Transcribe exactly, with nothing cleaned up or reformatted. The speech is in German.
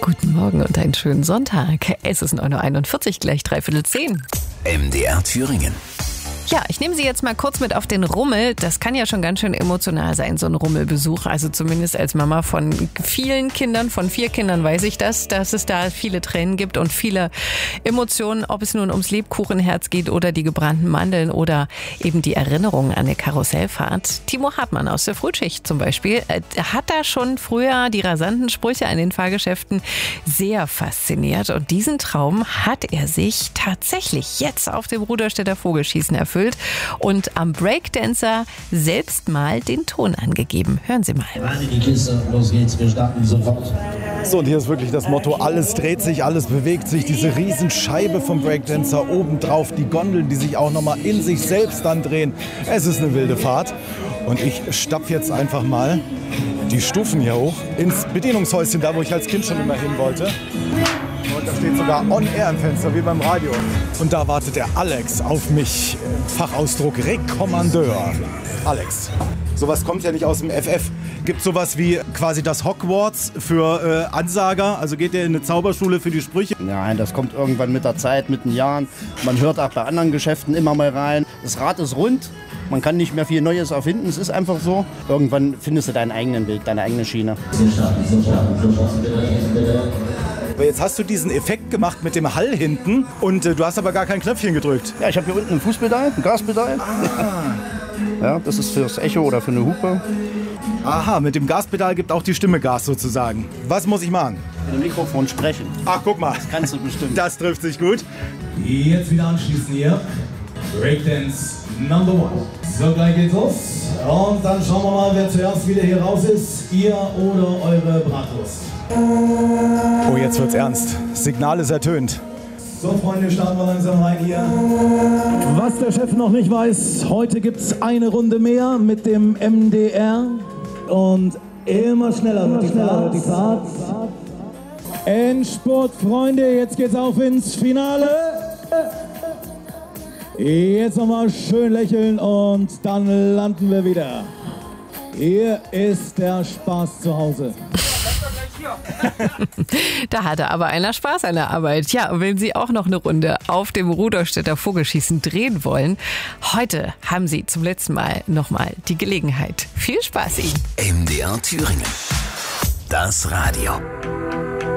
Guten Morgen und einen schönen Sonntag. Es ist neun Uhr einundvierzig, gleich dreiviertel zehn. M D R Thüringen. Ja, ich nehme Sie jetzt mal kurz mit auf den Rummel. Das kann ja schon ganz schön emotional sein, so ein Rummelbesuch. Also zumindest als Mama von vielen Kindern, von vier Kindern weiß ich das, dass es da viele Tränen gibt und viele Emotionen, ob es nun ums Lebkuchenherz geht oder die gebrannten Mandeln oder eben die Erinnerungen an eine Karussellfahrt. Timo Hartmann aus der Frühschicht zum Beispiel hat da schon früher die rasanten Sprüche an den Fahrgeschäften sehr fasziniert. Und diesen Traum hat er sich tatsächlich jetzt auf dem Ruderstädter Vogelschießen erfüllt und am Breakdancer selbst mal den Ton angegeben. Hören Sie mal. Rein in die Kiste, los geht's, wir starten sofort. So, und hier ist wirklich das Motto, alles dreht sich, alles bewegt sich. Diese Riesenscheibe vom Breakdancer obendrauf, die Gondeln, die sich auch nochmal in sich selbst dann drehen. Es ist eine wilde Fahrt. Und ich stapfe jetzt einfach mal die Stufen hier hoch ins Bedienungshäuschen, da wo ich als Kind schon immer hin wollte. Und da steht sogar On-Air im Fenster, wie beim Radio. Und da wartet der Alex auf mich. Fachausdruck Rekommandeur. Alex, sowas kommt ja nicht aus dem F F. Gibt sowas wie quasi das Hogwarts für äh, Ansager? Also geht ihr in eine Zauberschule für die Sprüche? Nein, das kommt irgendwann mit der Zeit, mit den Jahren. Man hört auch bei anderen Geschäften immer mal rein. Das Rad ist rund. Man kann nicht mehr viel Neues erfinden. Es ist einfach so. Irgendwann findest du deinen eigenen Weg, deine eigene Schiene. Aber jetzt hast du diesen Effekt gemacht mit dem Hall hinten und äh, du hast aber gar kein Knöpfchen gedrückt. Ja, ich habe hier unten ein Fußpedal, ein Gaspedal. Ah. Ja, das ist fürs Echo oder für eine Hupe. Aha, mit dem Gaspedal gibt auch die Stimme Gas sozusagen. Was muss ich machen? Mit dem Mikrofon sprechen. Ach, guck mal. Das kannst du bestimmt. Das trifft sich gut. Jetzt wieder anschließen hier. Breakdance Number One. So, gleich geht's los. Und dann schauen wir mal, wer zuerst wieder hier raus ist. Ihr oder eure Bratwurst. Oh, jetzt wird's ernst. Signal ist ertönt. So, Freunde, starten wir langsam rein hier. Was der Chef noch nicht weiß, heute gibt's eine Runde mehr mit dem M D R. Und immer schneller wird die Fahrt. Die Fahrt. Endspurt, Freunde, jetzt geht's auf ins Finale. Jetzt nochmal schön lächeln und dann landen wir wieder. Hier ist der Spaß zu Hause. Da hatte aber einer Spaß an der Arbeit. Ja, und wenn Sie auch noch eine Runde auf dem Ruderstädter Vogelschießen drehen wollen, heute haben Sie zum letzten Mal nochmal die Gelegenheit. Viel Spaß Ihnen. M D R Thüringen. Das Radio.